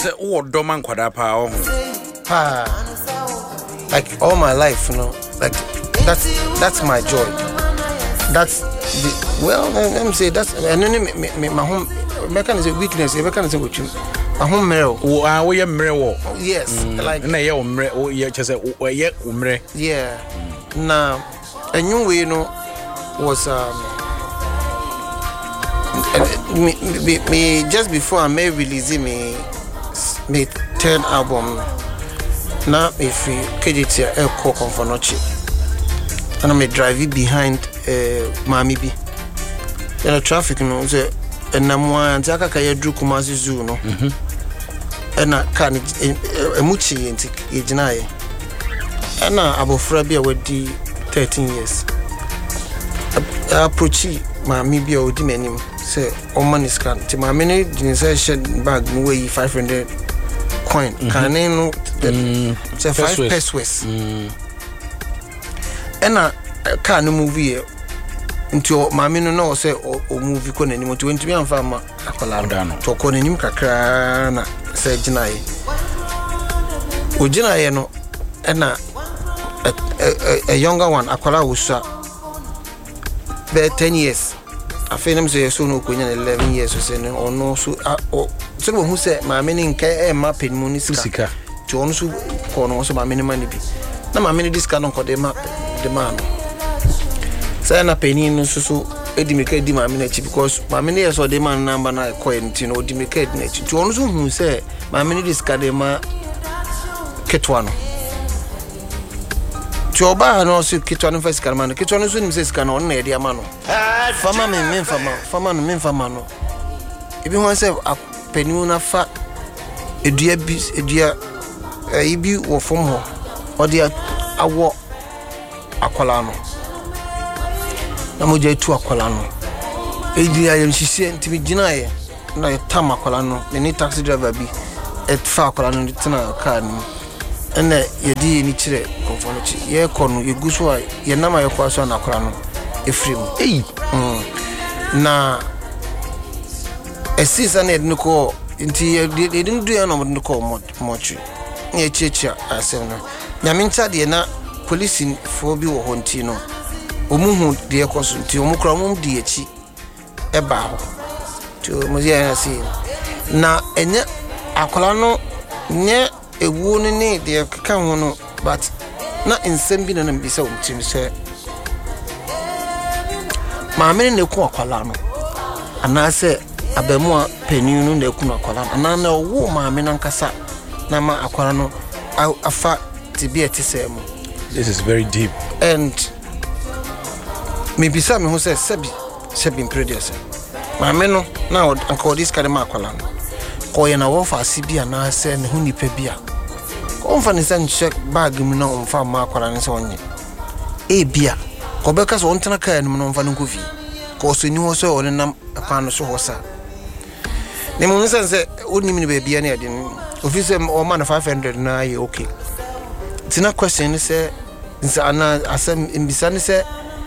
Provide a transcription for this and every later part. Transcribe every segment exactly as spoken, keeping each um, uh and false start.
say oh doman kwada pa oh. Ah. Like all my life, you know. Like that's that's my joy. That's the well, let me say that's and then me, me, my home mechanic is a weakness, a mechanic is which my home mirror. Oh, ah, we are mirror. Yes, mm. Like na yeah, umre, oh yeah, just say oh yeah, umre. Yeah. Now, a new way, you know, was um me, me, me just before I may release me me third album. Now if we K J T air call for noche. And I'm driving behind uh, Mami B. Then the traffic, you know, say, and I'm one Zaka Kaya Drew Kumasi Zoo, no. And I can't a muchi and Ejinae. And now Abu Frabia with the thirteen years. I approach Mami B or Dimenim, say, oh, man is can't. To my minute, the session bag, way five hundred coin. Can I know the five pesos? And I can't movie until Mammy no say or movie con any twenty million farmer. I call out to con him cacrana, said Jinai. Ujina, no, and a younger one, Aquala Usa, bear ten years. I feel him say so no queen eleven years or saying or no so or someone who said my meaning care mapping Munisika to also corner also my minimum. Now my mini discount on the map. The man say na penny no so so edimeke di ma me na chi because ma me na so the man number na coin ti no edimeke na chi to ono so hu say ma me dis ka de ma ketwa no ti oba no so ketwa no first karma no ketwa no so nim say ska no na e de ama no fama me me fama fama no me fama no ebi ho say penny na fa edua bi edua e bi wo fom ho odi awo akwala no na mo je tu akwala no edi ayem hihie ntimi gina ye na ye tam akwala no ni taxi driver bi et fa akwala no tena car ni ene ye di ni kire konfono chi ye kono ye guso a ye na ma ye kwaso na akwala no efrim ei mm na esisa na edin ko nti ye edin du ya no mo ko mo mochi ye chicha asem no nyamincha de na police for bi wo honti no omuhu de ekoso nti omukra omum de echi eba ho to mo ye na si na enye akola no nye ewu no ne de keka ho no but na ensem bi na na bisa omtim se ma me ne ku akola no ana se abemu a peninu no na ku akola ana na owo ma me na nkasa na ma akola no afa tibia tisemu. This is very deep. And maybe some who says Sebi, Sebi producer. My meno now and call this Kadema Qualan. Koyana Wafa Sibia and I send Huni Pebia. Conference and check bag me no on farm Marqualan and so on. A beer. Cobeca's on Tanaka and Monon Vanukuvi. Cause you also on a num upon so hosa. The Monson said, wouldn't mean baby any idea. Officer or man of five hundred and I okay. It's not question say nsa asem imbisane say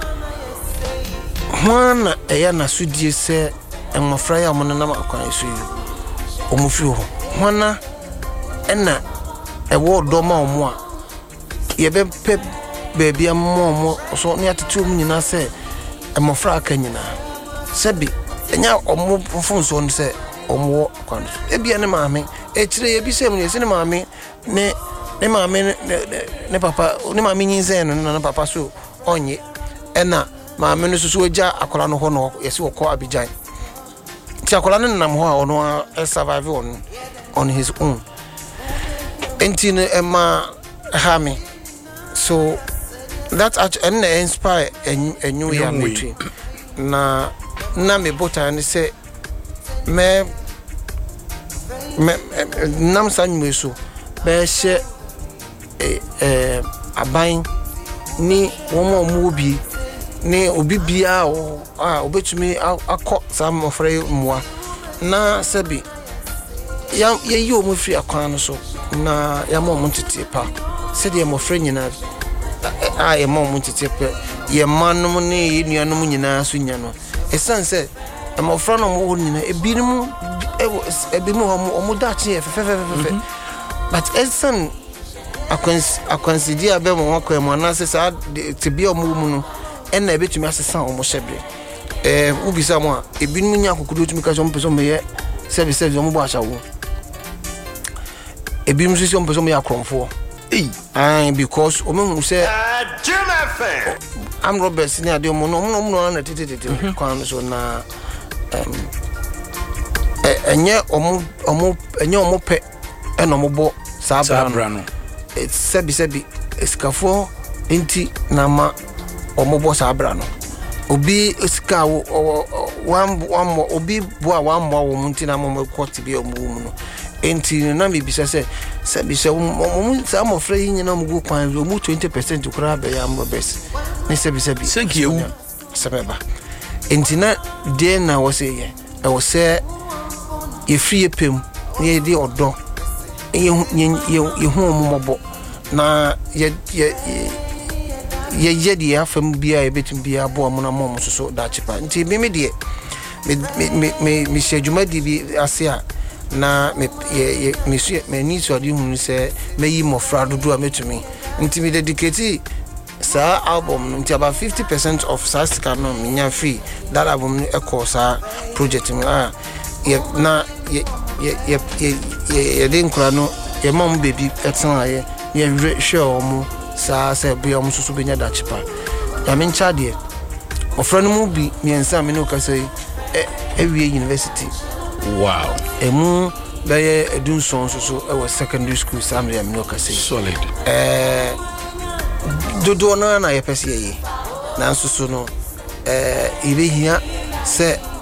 one eya na sudie say enmofra ya mo na akwan so yi omofri ho hona ena ewo do ma omo a ye be pe baby ammo mo so ne atetu mu nyina say enmofra aka nyina sebi enya omo fon so say omo akwan e bia ne maame e kire ye bi say mu ne ne maame ne ne maame ne papa ne maame nyinze no na papa so onye ena maame no so agya akola no ho no yesi wokọ Abidjan ti akola no nam ho a ono survive on on his own enti no ema ha me so that actually inspire a new year me na na me bota ne say me me nam sanwe so be she eh aban ni womo omubi ni obibia o ah obetumi akọ sam ofre mwa na sebi ya ye omu free akwan no so na ya mo montete pa se de mo frɛ nyina a ye mo montete pa ye manum ne ye nuanom nyina so nya no esan se mo frɛ no mo nyina ebinum ebi mu omo da chi fe fe fe fe but esan akwansi akwansidi abe mo wakọ emu anase sa te bia omo mu no ena ebetumi asesa omo hyebre eh ubisa mo a ebi nu nya kokodo tumi ka so mo peso meye service service omo bo achawo ebi mu so mo peso me akromfo eh ah because omo hu se am Roberts ni ade omo no omo no na titititi kwan so na um enye omo omo enye omo pe ena omo bo sabra no sebi sebi eskafo enti na ma omo bo sabra no obi eska wan wan obi bo a wan mo wo enti na mo kwoti bi omo mu no enti na me bi se sebi se omo sa mo fra yin na mo go kwan omo twenty percent kura be ya mo bes ne sebi sebi senki ewu sebeba enti na de na wo se ye e wo se ye free pem ne de odo ye ye hu omobo na ye ye ye ye de afam bia e betim bia bo mo na mo so da chipa nti me me de me me me me shejuma di bi ase a na me ye me su me ni so di hu se me yi mo fra dodo a metumi nti me dedicate sa album nti about fifty percent of sa sika no me nya free that album e ko sa project me ah ye na ye ye ye ye ye den kura no ye mom baby etan aye ye show omo sa se be omo susu be nya da chipa ya me ncha de ofra no mu bi me ensa me no ka say e ewie university wow emu be ye edun son susu e was secondary school sam me no ka say solid eh dodo na na ye pese ye na susu no eh ibe hia se